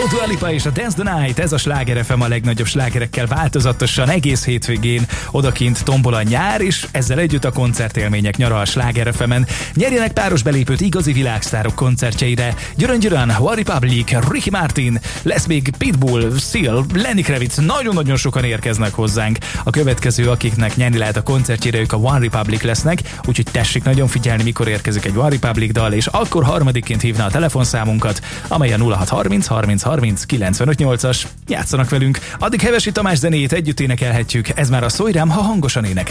Dua Lipa és a Dance the Night, ez a Sláger FM a legnagyobb slágerekkel változatosan egész hétvégén odakint tombol a nyár, és ezzel együtt a koncertélmények nyara a Sláger FM-en. Nyerjenek páros belépőt igazi világsztárok koncertjeire. Györön, OneRepublic, Ricky Martin, lesz még Pitbull, Seal, Lenny Kravitz, nagyon-nagyon sokan érkeznek hozzánk. A következő, akiknek nyerni lehet a koncertjére, ők a OneRepublic lesznek, úgyhogy tessék nagyon figyelni, mikor érkezik egy OneRepublic dal, és akkor harmadikként hívna a telefonszámunkat, amely a 0630 30 30 95 8-as. Játszanak velünk. Addig Hevesi Tamás zenét együtt énekelhetjük. Ez már a Szólj rám, ha hangosan énekel.